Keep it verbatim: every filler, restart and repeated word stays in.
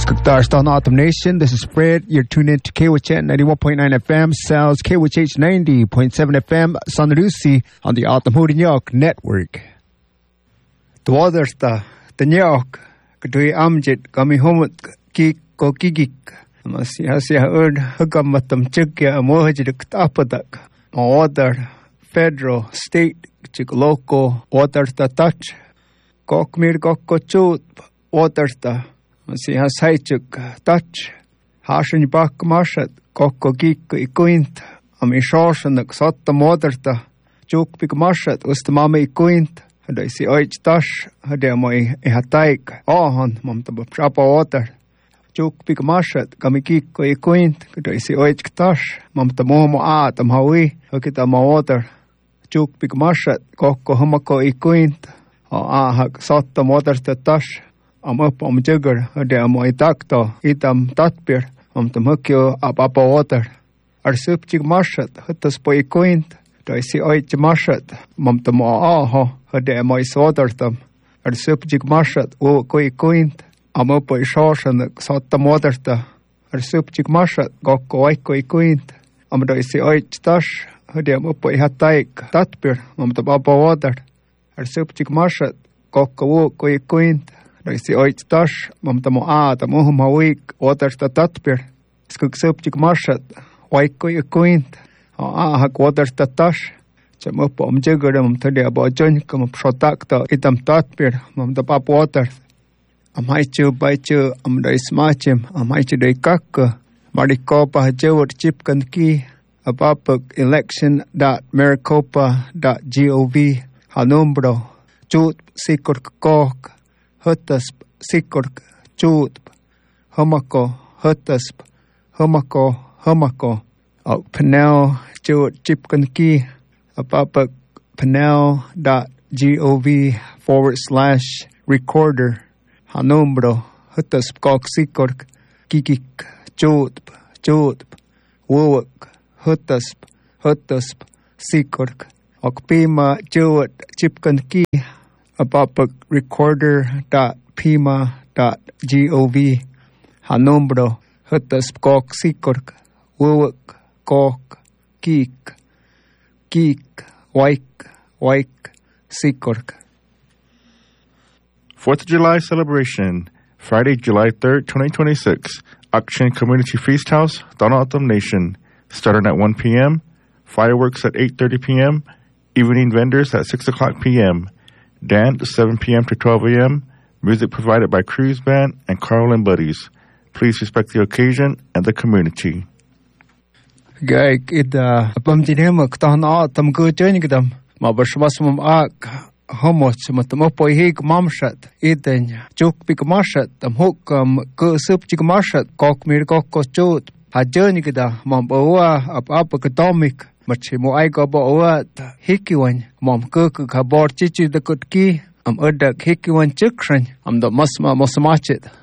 Kuktar on Autumn Nation. This is Fred. You're tuned in to K W H ninety-one point nine F M, Sal's K W H ninety point seven F M, San Lucy on the Autumn Hood York Network. The waters, the the York, Kutui Amjit, Gami Homut, Kik, Kokigik, Masi Hasia Erd, Hugamatum Chikia, Mohajik Tapadak, Order, Federal, State, Chik Local, Waters the Touch, Kokmir Kokochut, Waters the Si has haichuk touch, hashin bak marshat, kokko gik ikuint, am ishorsen the sotta moderta, juk big marshat, was the mama ikuint, had I see oich tash, had I my hataik, ahon, mum the chapa water, juk big marshat, gamikik ikuint, could I see oich tash, mum the momo at, am hawi, hukita ma water, juk big marshat, kokko humako ikuint, or ahak sotta moderta tash. Am up am jugger, de am itakto, itam tatpir, am the mukio up up water. Ar subjig marshat, hutus boy coint, do I see oich marshat, mum the mo aho, de am I sodertum. Ar subjig marshat, o koi coint, am up boy shorsh and sotta moderta. Ar subjig marshat, gokko oikoi coint, am do I see oich tash, de am up boy hataik, tatpir, mum the baba water. Ar subjig marshat, gokko o koi coint. I see oich tash, mum the mo a, the mohum hawik, waters the tatpir, skuk subjig marshat, waiko a quint, or a hak waters the tash, chum up um jigger um to the about joint come up shotakta, itam tatpir, mum the pap waters. Am haichu baichu, um the smachim, am haichu de kakka, marikopa jewot chipkan key, a papuk election dot maricopa dot gov, hanumbro, chut sikur kok. Hutasp, Sikurk, Chutp, Humako, Hutasp, Humako, Humako, O Panel, Jewett Chipkanki, Apapak Panel dot gov forward slash recorder, Hanumbro, Hutasp Kok Sikurk, Kikik, Chutp, Chutp, Wowak, Hutasp, Hutasp, Sikurk, Okpima, Jewett Chipkanki. Apapak recorder dot pima dot gov hanumbro hutas kok sikork wuwak kok kik kik waik waik sikork. Fourth of July celebration, Friday, July third, twenty twenty-six. Action Community Feast House, Donatum Nation, starting at one p.m. Fireworks at eight thirty p.m. Evening vendors at six o'clock p.m. Dance seven p.m. to twelve a.m. Music provided by Cruise Band and Carl and Buddies. Please respect the occasion and the community. Gijk, it uh, bamjinemak tan a tam go joinigdam. Ma bashmasmum ak homos matam hig mamshat. Iden juk big marshat tam hook um go sup jig marshat kok mir kok chot. Ha joinigda mam bawa up up academic. Machi mo ay go ba hikiwan mom kuk ka bor chichi the kutki am urdak hikiwan chikran am the masma mosmachit